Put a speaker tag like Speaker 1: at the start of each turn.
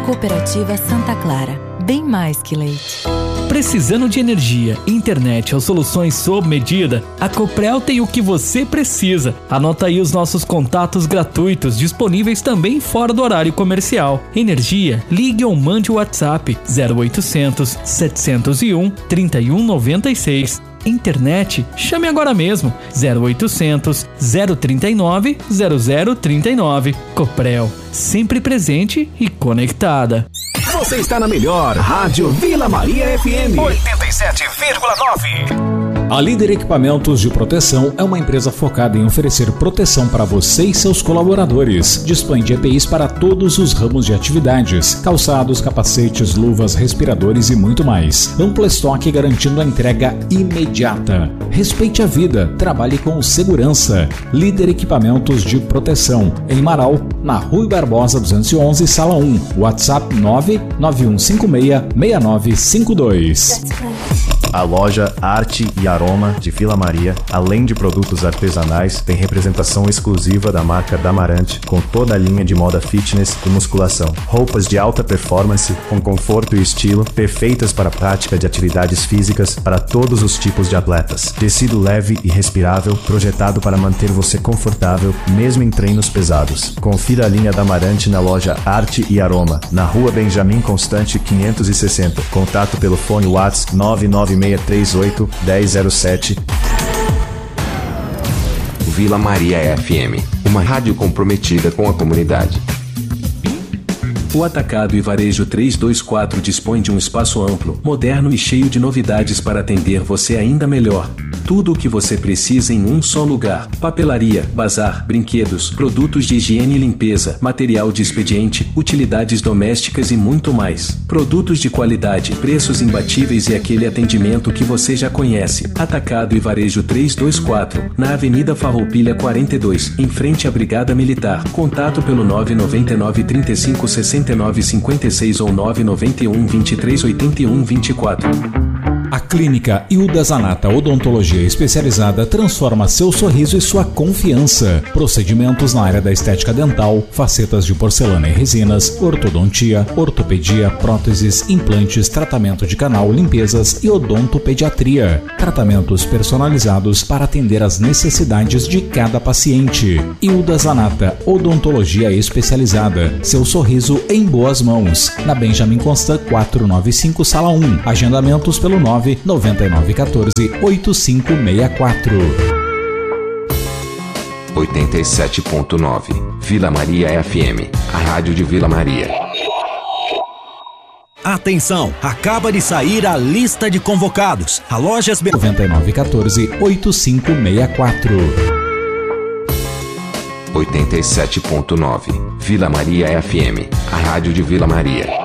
Speaker 1: Cooperativa Santa Clara, bem mais que leite.
Speaker 2: Precisando de energia, internet ou soluções sob medida? A Coprel tem o que você precisa. Anota aí os nossos contatos gratuitos, disponíveis também fora do horário comercial. Energia? Ligue ou mande o WhatsApp 0800 701 3196. Internet? Chame agora mesmo 0800 039 0039. Coprel, sempre presente e conectada.
Speaker 3: Você está na melhor Rádio Vila Maria FM 87,9.
Speaker 4: A Líder Equipamentos de Proteção é uma empresa focada em oferecer proteção para você e seus colaboradores. Dispõe de EPIs para todos os ramos de atividades: calçados, capacetes, luvas, respiradores e muito mais. Amplo estoque garantindo a entrega imediata. Respeite a vida, trabalhe com segurança. Líder Equipamentos de Proteção, em Marau, na Rui Barbosa 211, Sala 1. WhatsApp 991566952.
Speaker 5: A loja Arte e Aroma de Vila Maria, além de produtos artesanais, tem representação exclusiva da marca Damarante, com toda a linha de moda fitness e musculação. Roupas de alta performance, com conforto e estilo, perfeitas para a prática de atividades físicas para todos os tipos de atletas. Tecido leve e respirável, projetado para manter você confortável, mesmo em treinos pesados. Confira a linha Damarante na loja Arte e Aroma, na Rua Benjamin Constante 560. Contato pelo fone WhatsApp 99638-1007.
Speaker 6: Vila Maria FM, uma rádio comprometida com a comunidade.
Speaker 7: O Atacado e Varejo 324 dispõe de um espaço amplo, moderno e cheio de novidades para atender você ainda melhor. Tudo o que você precisa em um só lugar: papelaria, bazar, brinquedos, produtos de higiene e limpeza, material de expediente, utilidades domésticas e muito mais. Produtos de qualidade, preços imbatíveis e aquele atendimento que você já conhece. Atacado e Varejo 324, na Avenida Farroupilha 42, em frente à Brigada Militar. Contato pelo 999 35 69 56 ou 991 23 81 24.
Speaker 4: A Clínica Hilda Zanata Odontologia Especializada transforma seu sorriso e sua confiança. Procedimentos na área da estética dental, facetas de porcelana e resinas, ortodontia, ortopedia, próteses, implantes, tratamento de canal, limpezas e odontopediatria. Tratamentos personalizados para atender às necessidades de cada paciente. Hilda Zanata Odontologia Especializada. Seu sorriso em boas mãos. Na Benjamin Constant 495, Sala 1. Agendamentos pelo 99914-8564.
Speaker 6: 87.9 Vila Maria FM, a rádio de Vila Maria.
Speaker 3: Atenção, acaba de sair a lista de convocados. A Lojas
Speaker 4: 9914-8564.
Speaker 6: 87.9 Vila Maria FM, a rádio de Vila Maria.